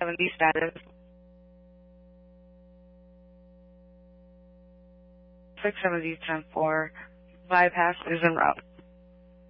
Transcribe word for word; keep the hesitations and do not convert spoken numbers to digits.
seventy status. six seventy ten four. Bypass is en route.